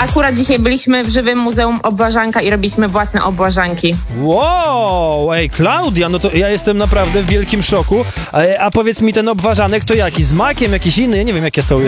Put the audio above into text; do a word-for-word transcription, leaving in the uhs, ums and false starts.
akurat dzisiaj byliśmy w żywym Muzeum Obwarzanka i robiliśmy własne obwarzanki. Wow, ej, Klaudia, no to ja jestem naprawdę w wielkim szoku. A, a powiedz mi, ten obwarzanek to jaki? Z makiem, jakiś inny? Ja nie wiem, jakie są